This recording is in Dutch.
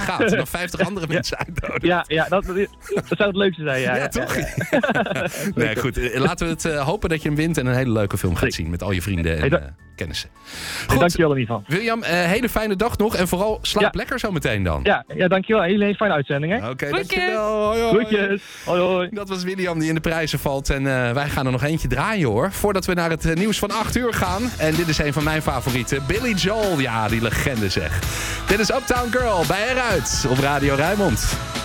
gaat. En nog 50 andere mensen uitnodigen. Ja, dat zou het leukste zijn. Ja, toch? Nee, goed. Laten we het hopen dat je hem wint en een hele leuke film gaat zien met al je vrienden en kennissen. Goed. Dankjewel in ieder geval. William, hele fijne dag nog en vooral slaap lekker zo meteen dan. Ja, dankjewel. Hele fijne uitzending, hè? Oké, dankjewel. Hoi, hoi. Groetjes. Hoi, hoi. Dat was William die in de prijzen valt. En wij gaan er nog eentje draaien, hoor. Voordat we naar het nieuws van 8 uur gaan. En dit is een van mijn favorieten. Billy Joel. Ja, die legende zeg. Dit is Uptown Girl bij Eruit op Radio Rijnmond.